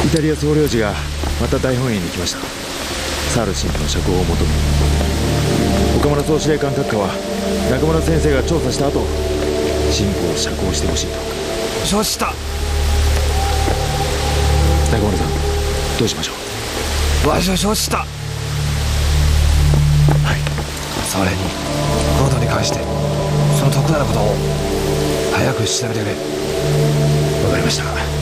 イタリア総領事がまた大本営に来ました。サルシンの釈放を求め、岡村総司令官閣下は中村先生が調査した後、神父を釈放してほしいと。 承知した。 中村さん、どうしましょう。 わしは承知した。はい。それにゴードに関してその得なことを早く調べてくれ。 わかりました。